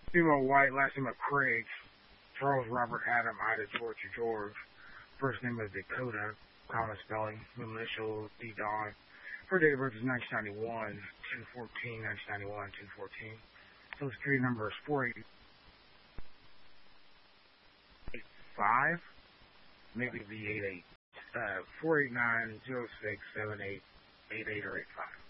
Female white, last name of Craig. Charles Robert Adam Ida George. First name is Dakota. Common spelling. Middle initial D Don. Her date of birth is 1991, 214, 1991, 214. Social security number is 485, maybe the 88, 489067888 or 85.